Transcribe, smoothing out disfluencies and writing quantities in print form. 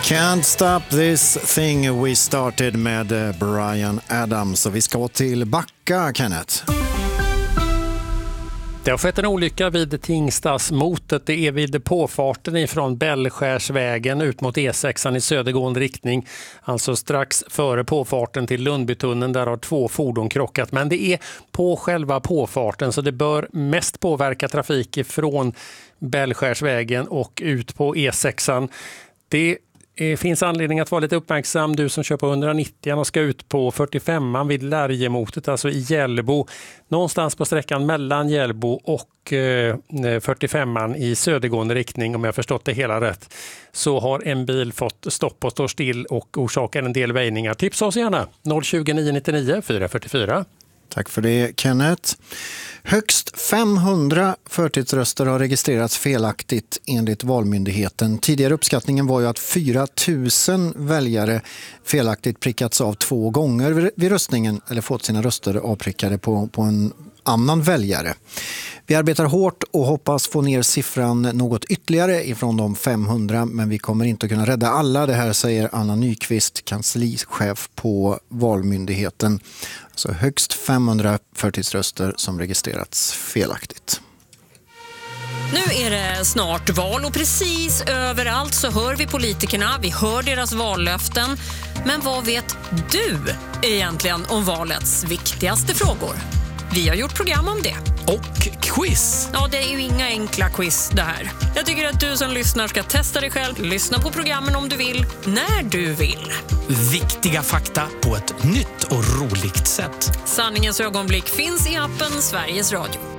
Can't stop this thing we started med Bryan Adams. Och vi ska till Backa, Kenneth. Det har skett en olycka vid Tingstadsmotet. Det är vid påfarten ifrån Bällskärsvägen ut mot E6 i södergående riktning. Alltså strax före påfarten till Lundbytunneln. Där har 2 fordon krockat. Men det är på själva påfarten, så det bör mest påverka trafik från Bällskärsvägen och ut på E6. Det finns anledning att vara lite uppmärksam. Du som kör på 190 och ska ut på 45an vid Lärjemotet, alltså i Hjällbo. Någonstans på sträckan mellan Hjällbo och 45an i södergående riktning, om jag förstått det hela rätt, så har en bil fått stopp och står still och orsakar en del väjningar. Tipsa oss gärna 020 999 444. Tack för det, Kenneth. Högst 500 förtidsröster har registrerats felaktigt enligt Valmyndigheten. Tidigare uppskattningen var ju att 4 000 väljare felaktigt prickats av 2 gånger vid röstningen eller fått sina röster avprickade på en annan väljare. Vi arbetar hårt och hoppas få ner siffran något ytterligare ifrån de 500, men vi kommer inte att kunna rädda alla. Det här säger Anna Nyqvist, kanslichef på Valmyndigheten. Så högst 500 förtidsröster som registrerats felaktigt. Nu är det snart val och precis överallt så hör vi politikerna, vi hör deras vallöften. Men vad vet du egentligen om valets viktigaste frågor? Vi har gjort program om det. Och quiz. Ja, det är ju inga enkla quiz det här. Jag tycker att du som lyssnar ska testa dig själv. Lyssna på programmen om du vill, när du vill. Viktiga fakta på ett nytt och roligt sätt. Sanningens ögonblick finns i appen Sveriges Radio.